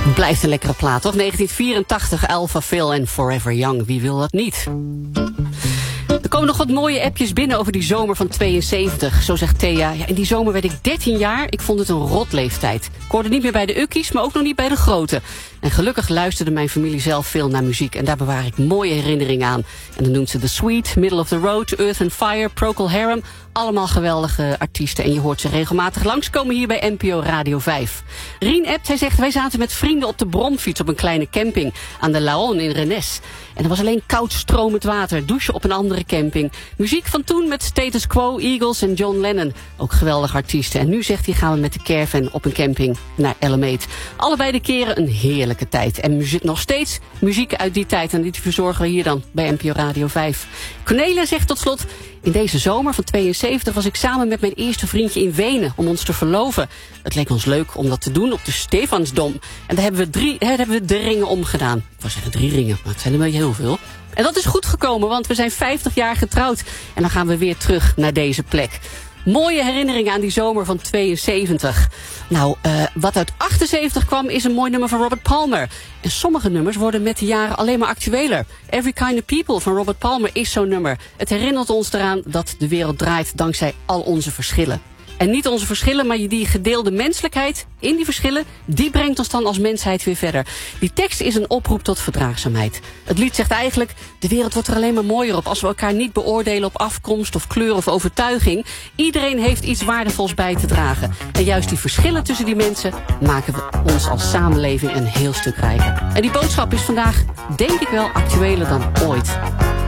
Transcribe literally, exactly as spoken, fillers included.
Blijft een lekkere plaat, toch? negentien vierentachtig, Alpha Phil en Forever Young. Wie wil dat niet? Er komen nog wat mooie appjes binnen over die zomer van tweeënzeventig. Zo zegt Thea, ja, in die zomer werd ik dertien jaar. Ik vond het een rotleeftijd. Ik hoorde niet meer bij de ukkies, maar ook nog niet bij de grote. En gelukkig luisterde mijn familie zelf veel naar muziek. En daar bewaar ik mooie herinneringen aan. En dan noemt ze The Sweet, Middle of the Road, Earth and Fire, Procol Harum. Allemaal geweldige artiesten. En je hoort ze regelmatig langskomen hier bij N P O Radio vijf. Rien appt, hij zegt, wij zaten met vrienden op de bromfiets op een kleine camping aan de Laon in Rennes. En er was alleen koud stromend water, douchen op een andere camping. Muziek van toen met Status Quo, Eagles en John Lennon. Ook geweldige artiesten. En nu zegt hij, gaan we met de caravan op een camping naar Ellemeet. Allebei de keren een heerlijke tijd. En muziek, nog steeds muziek uit die tijd. En die verzorgen we hier dan bij N P O Radio vijf. Cornelia zegt tot slot, in deze zomer van tweeënzeventig was ik samen met mijn eerste vriendje in Wenen om ons te verloven. Het leek ons leuk om dat te doen op de Stefansdom. En daar hebben we, drie, daar hebben we de ringen omgedaan. Ik wou zeggen drie ringen, maar het zijn er wel heel veel. En dat is goed gekomen, want we zijn vijftig jaar getrouwd. En dan gaan we weer terug naar deze plek. Mooie herinneringen aan die zomer van tweeënzeventig. Nou, uh, wat uit achtenzeventig kwam is een mooi nummer van Robert Palmer. En sommige nummers worden met de jaren alleen maar actueler. Every Kind of People van Robert Palmer is zo'n nummer. Het herinnert ons eraan dat de wereld draait dankzij al onze verschillen. En niet onze verschillen, maar die gedeelde menselijkheid in die verschillen, die brengt ons dan als mensheid weer verder. Die tekst is een oproep tot verdraagzaamheid. Het lied zegt eigenlijk, de wereld wordt er alleen maar mooier op als we elkaar niet beoordelen op afkomst of kleur of overtuiging. Iedereen heeft iets waardevols bij te dragen. En juist die verschillen tussen die mensen maken we ons als samenleving een heel stuk rijker. En die boodschap is vandaag, denk ik wel, actueler dan ooit.